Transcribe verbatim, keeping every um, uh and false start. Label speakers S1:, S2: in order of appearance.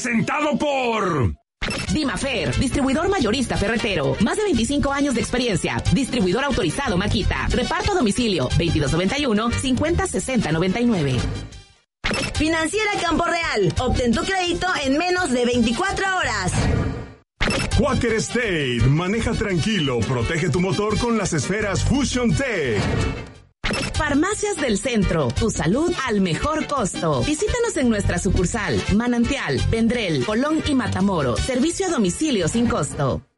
S1: presentado por...
S2: Dimafer, distribuidor mayorista ferretero. Más de veinticinco años de experiencia. Distribuidor autorizado Makita. Reparto a domicilio veintidós noventa y uno, cincuenta sesenta noventa y nueve.
S3: Financiera Campo Real. Obtén tu crédito en menos de veinticuatro horas.
S1: Quaker State. Maneja tranquilo. Protege tu motor con las esferas Fusion Tech.
S2: Farmacias del Centro, tu salud al mejor costo. Visítanos en nuestra sucursal, Manantial, Vendrell, Colón y Matamoros. Servicio a domicilio sin costo.